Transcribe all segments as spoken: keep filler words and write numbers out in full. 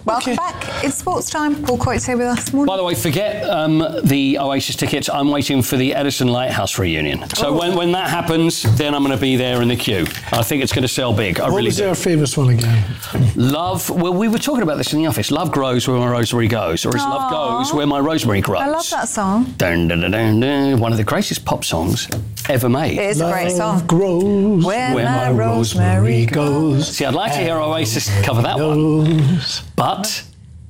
Welcome okay. back. It's sports time. Paul Coates here with us this morning. By the way, forget um, the Oasis tickets. I'm waiting for the Edison Lighthouse reunion. So oh. when, when that happens, then I'm going to be there in the queue. I think it's going to sell big. I what really was do. Our famous one again? Love. Well, we were talking about this in the office. Love grows where my rosemary goes, or is Aww. love goes where my rosemary grows? I love that song. Dun, dun, dun, dun, dun. One of the greatest pop songs ever made. It is love a great song. Grows where, where my, my rosemary goes. See, I'd like to hear Oasis cover that one. But...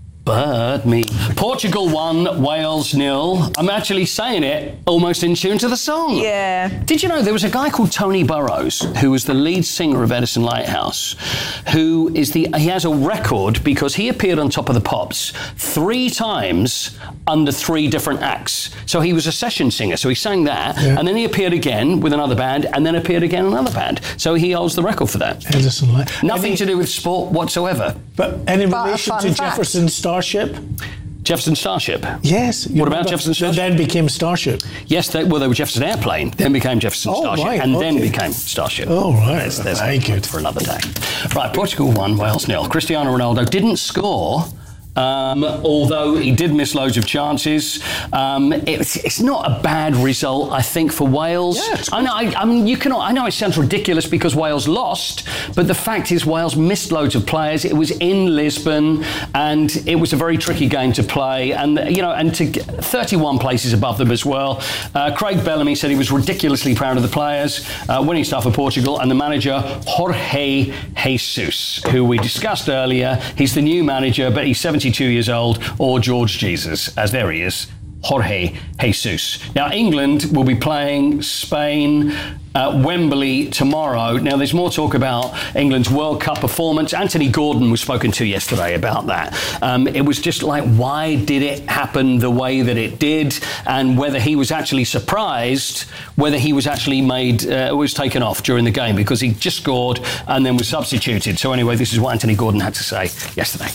But me. Portugal won, Wales nil. I'm actually saying it almost in tune to the song. Yeah. Did you know there was a guy called Tony Burrows, who was the lead singer of Edison Lighthouse, who is the, he has a record because he appeared on Top of the Pops three times under three different acts. So he was a session singer, so he sang that, yeah. and then he appeared again with another band, and then appeared again in another band. So he holds the record for that. Edison Lighthouse. Nothing any, to do with sport whatsoever. But any but relation to fact. Jefferson Starship? Jefferson Starship? Yes. What about Jefferson Starship? Then became Starship. Yes, they, well, they were Jefferson Airplane, then became Jefferson oh, Starship, right, and okay. then became Starship. Oh, right. There's, there's Very good. For another day. Right, Portugal won, Wales nil. Cristiano Ronaldo didn't score. Um, although he did miss loads of chances, um, it's, it's not a bad result, I think, for Wales. Yeah, I know. I, I mean, you cannot. I know it sounds ridiculous because Wales lost, but the fact is, Wales missed loads of players. It was in Lisbon, and it was a very tricky game to play. And you know, and to get thirty-one places above them as well. Uh, Craig Bellamy said he was ridiculously proud of the players, uh, winning stuff for Portugal, and the manager Jorge Jesus, who we discussed earlier. He's the new manager, but he's seventy-two years old, or George Jesus, as there he is, Jorge Jesus. Now, England will be playing Spain at Wembley tomorrow. Now, there's more talk about England's World Cup performance. Anthony Gordon was spoken to yesterday about that. Um, it was just like, why did it happen the way that it did? And whether he was actually surprised, whether he was actually made, uh, was taken off during the game, because he just scored and then was substituted. So anyway, this is what Anthony Gordon had to say yesterday.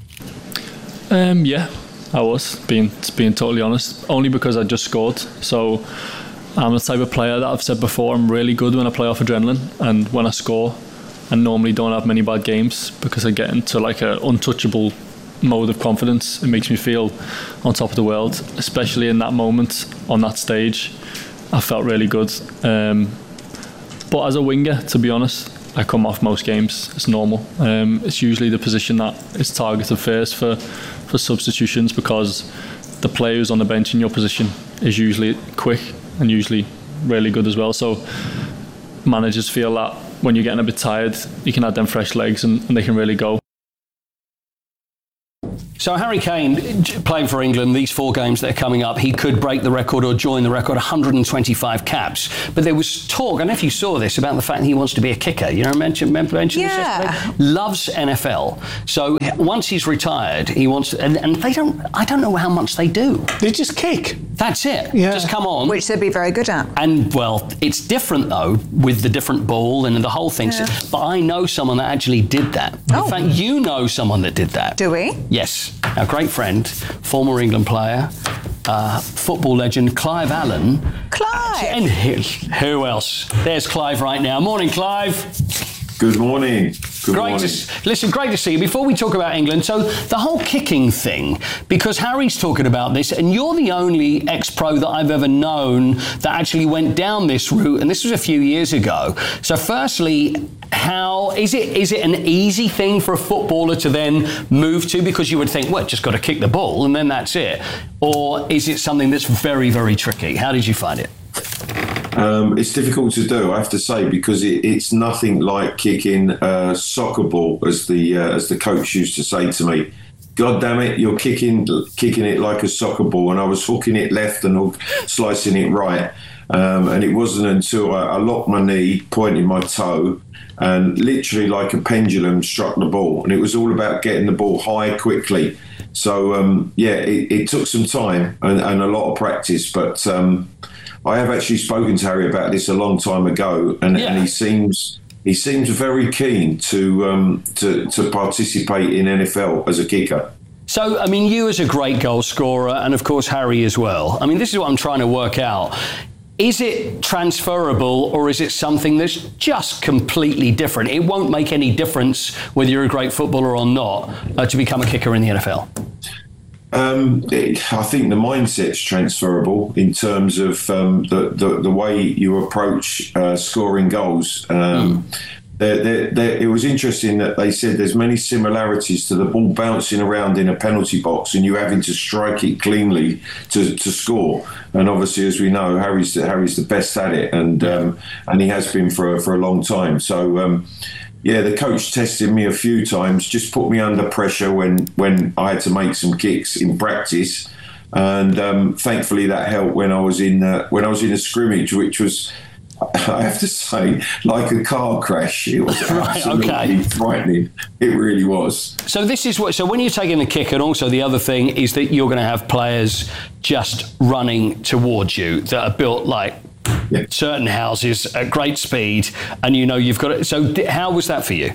Um, yeah, I was, being being totally honest, only because I just scored. So I'm the type of player that I've said before, I'm really good when I play off adrenaline, and when I score, I normally don't have many bad games because I get into like an untouchable mode of confidence. It makes me feel on top of the world, especially in that moment on that stage. I felt really good. Um, but as a winger, to be honest, I come off most games. It's normal. Um, it's usually the position that is targeted first for, for substitutions, because the player who's on the bench in your position is usually quick and usually really good as well. So managers feel that when you're getting a bit tired, you can add them fresh legs and, and they can really go. So Harry Kane, playing for England, these four games that are coming up, he could break the record or join the record, one hundred twenty-five caps. But there was talk, I don't know if you saw this, about the fact that he wants to be a kicker. You know, mention, mention yeah. this yesterday? Loves N F L. So once he's retired, he wants to, and, and they don't, I don't know how much they do. They just kick. That's it. Yeah. Just come on. Which they'd be very good at. And, well, it's different, though, with the different ball and the whole thing. Yeah. But I know someone that actually did that. Oh. In fact, you know someone that did that. Do we? Yes. Our great friend, former England player, uh, football legend, Clive Allen. Clive! And who, who else? There's Clive right now. Morning, Clive. Good morning. Good great morning. To, listen, great to see you. Before we talk about England, so the whole kicking thing, because Harry's talking about this, and you're the only ex-pro that I've ever known that actually went down this route, and this was a few years ago. So firstly, how is it is it an easy thing for a footballer to then move to? Because you would think, well, just got to kick the ball and then that's it. Or is it something that's very, very tricky? How did you find it? Um, it's difficult to do, I have to say, because it, it's nothing like kicking a soccer ball, as the uh, as the coach used to say to me. God damn it, you're kicking kicking it like a soccer ball, and I was hooking it left and hook, slicing it right. Um, and it wasn't until I, I locked my knee, pointed my toe, and literally like a pendulum struck the ball. And it was all about getting the ball high quickly. So um, yeah, it, it took some time and, and a lot of practice, but. Um, I have actually spoken to Harry about this a long time ago, and, yeah. and he seems he seems very keen to um, to to participate in N F L as a kicker. So, I mean, you as a great goal scorer, and of course Harry as well. I mean, this is what I'm trying to work out. is it transferable, or is it something that's just completely different? It won't make any difference whether you're a great footballer or not uh, to become a kicker in the N F L. Um, it, I think the mindset's transferable in terms of um, the, the the way you approach uh, scoring goals. Um, mm. They're, they're, they're, it was interesting that they said there's many similarities to the ball bouncing around in a penalty box and you having to strike it cleanly to, to score. And obviously, as we know, Harry's the, Harry's the best at it, and um, and he has been for for a long time. So. Um, Yeah, the coach tested me a few times, just put me under pressure when, when I had to make some kicks in practice, and um, thankfully that helped when I was in uh, when I was in a scrimmage, which was, I have to say, like a car crash. It was right, absolutely okay. frightening. It really was. So this is what. So when you're taking the kick, and also the other thing is that you're going to have players just running towards you that are built like. Yeah. Certain houses at great speed, and you know you've got it. So, how was that for you?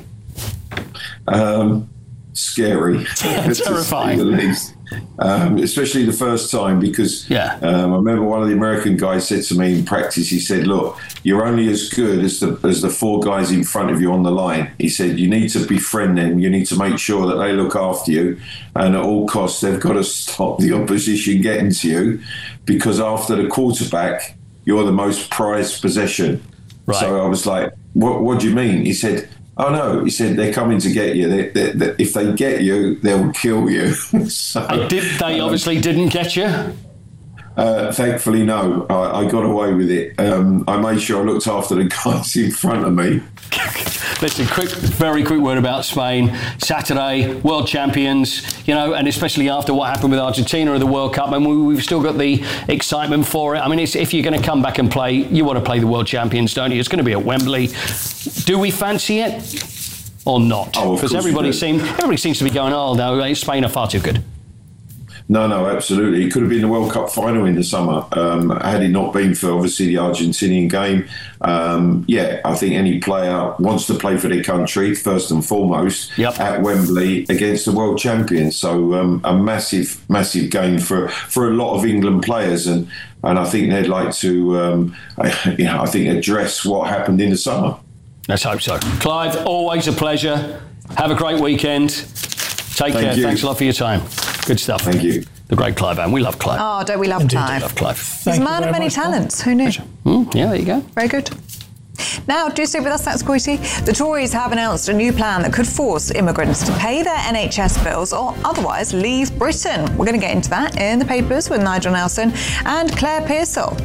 Um, scary, terrifying. To say the least. Um, especially the first time, because yeah. um, I remember one of the American guys said to me in practice. He said, "Look, you're only as good as the as the four guys in front of you on the line." He said, "You need to befriend them. You need to make sure that they look after you, and at all costs, they've got to stop the opposition getting to you, because after the quarterback, you're the most prized possession." Right. So I was like, what, what do you mean? He said, oh, no. He said, they're coming to get you. They, they, they, if they get you, they'll kill you. so, Did, they obviously um, didn't get you? Uh, thankfully, no. I, I got away with it. Um, I made sure I looked after the guys in front of me. Listen, quick, very quick word about Spain. Saturday, world champions, you know, and especially after what happened with Argentina at the World Cup, and we, we've still got the excitement for it. I mean, it's, if you're going to come back and play, you want to play the world champions, don't you? It's going to be at Wembley. Do we fancy it or not? Because oh, everybody seems everybody seems to be going, oh no, Spain are far too good. No, no, absolutely. It could have been the World Cup final in the summer um, had it not been for, obviously, the Argentinian game. Um, yeah, I think any player wants to play for their country, first and foremost, yep. at Wembley against the world champions. So um, a massive, massive game for, for a lot of England players. And, and I think they'd like to, um, I, you know, I think, address what happened in the summer. Let's hope so. Clive, always a pleasure. Have a great weekend. Take Thank care. You. Thanks a lot for your time. Good stuff. Thank you. The great Clive Ann. We love Clive. Oh, don't we love Indeed. Clive? We love Clive. He's a man of many talents. Who knew? Mm, yeah, there you go. Very good. Now, do stay with us, that's Squeety. The Tories have announced a new plan that could force immigrants to pay their N H S bills or otherwise leave Britain. We're going to get into that in the papers with Nigel Nelson and Claire Pearsall.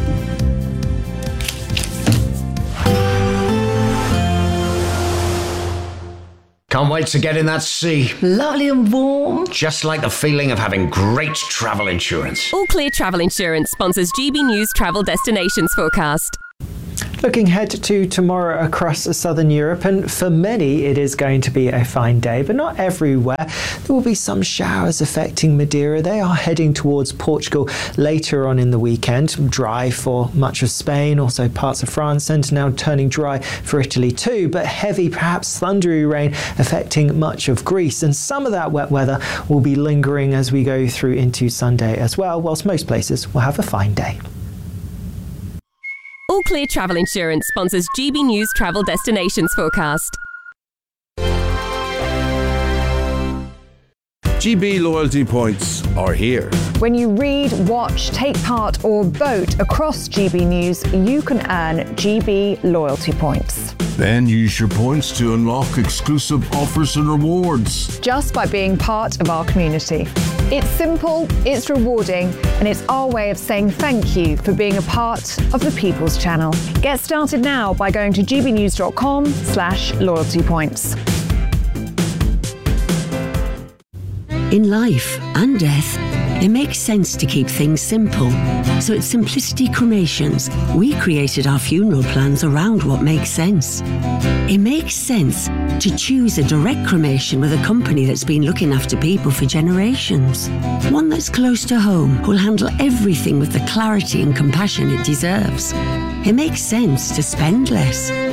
Can't wait to get in that sea. Lovely and warm. Just like the feeling of having great travel insurance. All Clear Travel Insurance sponsors G B News Travel Destinations Forecast. Looking ahead to tomorrow across southern Europe, and for many it is going to be a fine day, but not everywhere. There will be some showers affecting Madeira. They are heading towards Portugal later on in the weekend. Dry for much of Spain, also parts of France, and now turning dry for Italy too, but heavy, perhaps thundery rain affecting much of Greece, and some of that wet weather will be lingering as we go through into Sunday as well, whilst most places will have a fine day. All Clear Travel Insurance sponsors G B News Travel Destinations Forecast. G B loyalty points are here. When you read, watch, take part or vote across G B News, you can earn G B loyalty points. Then use your points to unlock exclusive offers and rewards. Just by being part of our community. It's simple, it's rewarding, and it's our way of saying thank you for being a part of the People's Channel. Get started now by going to gbnews.com slash loyalty points. In life and death, it makes sense to keep things simple. So at Simplicity Cremations, we created our funeral plans around what makes sense. It makes sense to choose a direct cremation with a company that's been looking after people for generations. One that's close to home, who'll handle everything with the clarity and compassion it deserves. It makes sense to spend less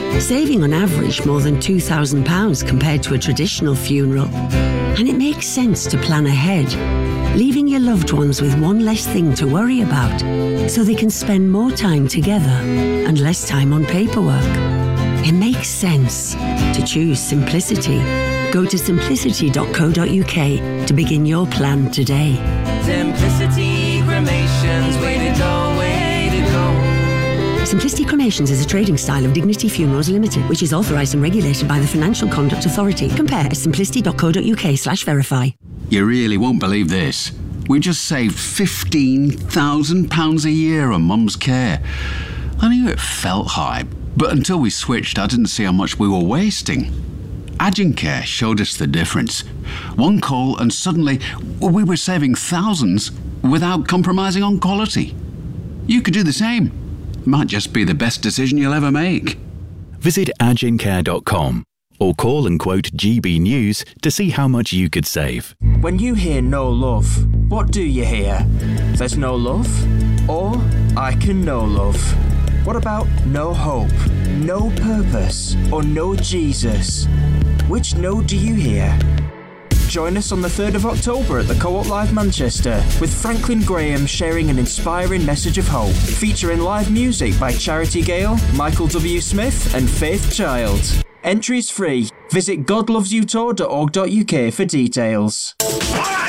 saving on average more than two thousand pounds compared to a traditional funeral. And it makes sense to plan ahead, leaving your loved ones with one less thing to worry about, so they can spend more time together and less time on paperwork. It makes sense to choose simplicity. Go to simplicity dot co dot uk to begin your plan today. Simplicity Cremations, way to go, way to go. Simplicity Cremations is a trading style of Dignity Funerals Limited, which is authorised and regulated by the Financial Conduct Authority. Compare at simplicity dot co dot uk slash verify. You really won't believe this. We just saved fifteen thousand pounds a year on Mum's care. I knew it felt high, but until we switched, I didn't see how much we were wasting. Agincare showed us the difference. One call and suddenly we were saving thousands without compromising on quality. You could do the same. Might just be the best decision you'll ever make. Visit agincare dot com or call and quote G B News to see how much you could save. When you hear no love, what do you hear? There's no love? Or I can know love? What about no hope, no purpose, or no Jesus? Which no do you hear? Join us on the third of October at the Co-op Live Manchester, with Franklin Graham sharing an inspiring message of hope, featuring live music by Charity Gale, Michael W. Smith and Faith Child. Entries free. Visit god loves you tour dot org dot uk for details.